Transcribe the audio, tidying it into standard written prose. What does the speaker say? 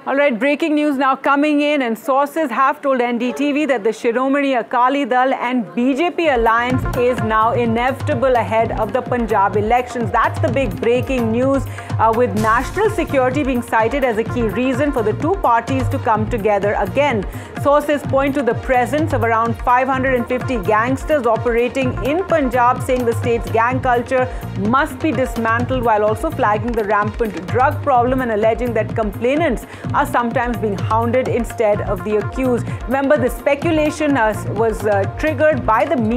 All right, breaking news now coming in, and sources have told NDTV that the Shiromani Akali Dal and BJP alliance is now inevitable ahead of the Punjab elections. That's the big breaking news, with national security being cited as a key reason for the two parties to come together again. Sources point to the presence of around 550 gangsters operating in Punjab, saying the state's gang culture must be dismantled, while also flagging the rampant drug problem and alleging that complainants are sometimes being hounded instead of the accused. Remember, the speculation was triggered by the